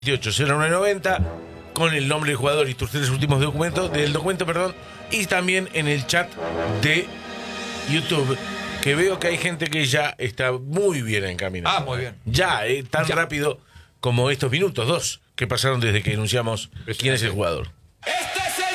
0990 con el nombre del jugador y tus 3 últimos documentos, y también en el chat de YouTube, que veo que hay gente que ya está muy bien encaminada. Muy bien. Ya, tan rápido como estos minutos, 2, que pasaron desde que anunciamos quién es el jugador.